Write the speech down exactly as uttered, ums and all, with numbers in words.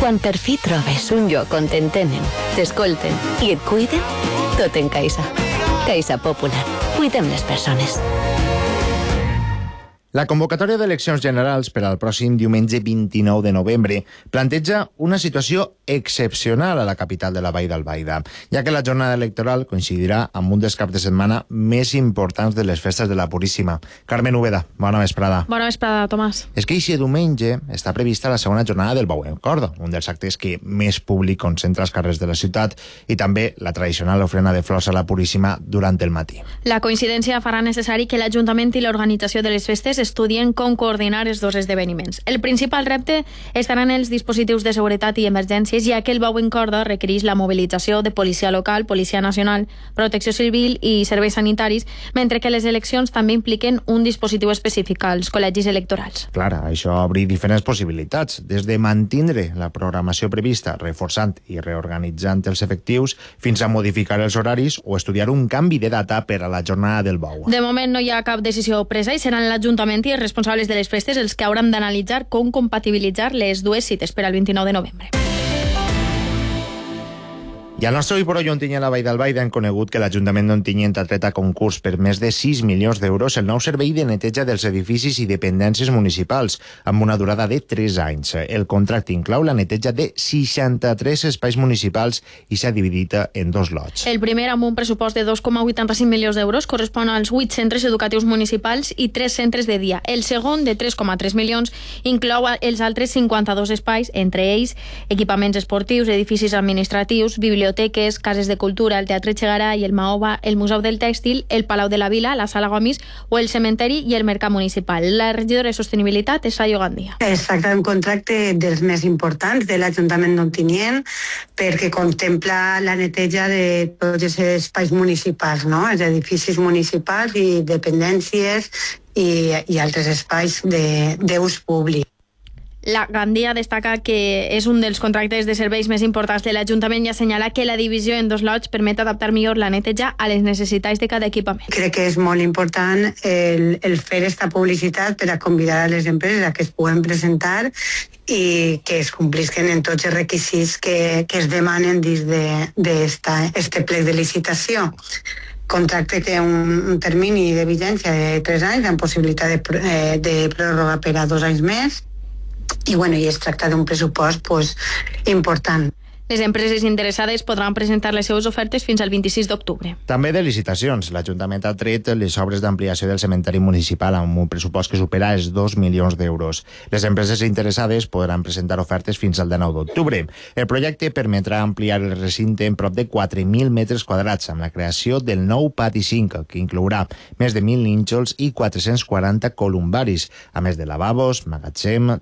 Quan per fi trobes un lloc on t'entenen, t'escolten i et cuiden, tot en Caixa. Caixa Popular. Cuidem les persones. La convocatòria d'eleccions generals per al pròxim diumenge vint-i-nou de novembre planteja una situació excepcional a la capital de la Vall d'Albaida, ja que la jornada electoral coincidirà amb un dels caps de setmana més importants de les festes de la Puríssima. Carmen Úbeda, bona vesprada. Bona vesprada, Tomàs. És que aquest diumenge està prevista la segona jornada del Bou en Corda, un dels actes que més públic concentra als carrers de la ciutat, i també la tradicional ofrena de flors a la Puríssima durant el matí. La coincidència farà necessari que l'Ajuntament i l'organització de les festes estudien com coordinar els dos esdeveniments. El principal repte estaran els dispositius de seguretat i emergències, ja que el Bou en Corda requereix la mobilització de policia local, policia nacional, protecció civil i serveis sanitaris, mentre que les eleccions també impliquen un dispositiu específic als col·legis electorals. Clar, això obre diferents possibilitats, des de mantindre la programació prevista, reforçant i reorganitzant els efectius, fins a modificar els horaris o estudiar un canvi de data per a la jornada del Bou. De moment no hi ha cap decisió presa i seran l'Ajuntament i els responsables de les festes els que hauran d'analitzar com compatibilitzar les dues cites per al vint-i-nou de novembre. I al nostre Iporoi Ontinyent a la Vall d'Albaida han conegut que l'Ajuntament d'Ontinyent ha tret a concurs per més de sis milions d'euros el nou servei de neteja dels edificis i dependències municipals, amb una durada de tres anys. El contracte inclou la neteja de seixanta-tres espais municipals i s'ha dividit en dos lots. El primer, amb un pressupost de dos coma vuitanta-cinc milions d'euros, correspon als vuit centres educatius municipals i tres centres de dia. El segon, de tres coma tres milions, inclou els altres cinquanta-dos espais, entre ells equipaments esportius, edificis administratius, biblioteques, biblioteques, cases de cultura, el Teatre Chegaray, el Mahoma, el Museu del Tèxtil, el Palau de la Vila, la Sala Gomis o el Cementeri i el Mercat Municipal. La regidora de Sostenibilitat és Sayo Gandia. Es tracta d'un contracte dels més importants de l'Ajuntament d'Ontinyent perquè contempla la neteja de tots els espais municipals, no? Els edificis municipals i dependències i, i altres espais d'ús públic. La Gandia destaca que és un dels contractes de serveis més importants de l'Ajuntament i assenyala que la divisió en dos lots permet adaptar millor la neteja a les necessitats de cada equipament. Crec que és molt important el, el fer esta publicitat per a convidar a les empreses a que es puguen presentar i que es complisquen en tots els requisits que, que es demanen dins d'aquest plec de licitació. Contracte té un, un termini de vigència de tres anys amb possibilitat de, eh, de pròrroga per a dos anys més. I, bueno, i es tracta d'un pressupost pues, important. Les empreses interessades podran presentar les seves ofertes fins al vint-i-sis d'octubre. També de licitacions. L'Ajuntament ha tret les obres d'ampliació del cementeri municipal amb un pressupost que supera els dos milions d'euros. Les empreses interessades podran presentar ofertes fins al dinou d'octubre. El projecte permetrà ampliar el recinte en prop de quatre mil metres quadrats amb la creació del nou pati cinc, que inclourà més de mil nínxols i quatre-cents quaranta columbaris, a més de lavabos, magatzem,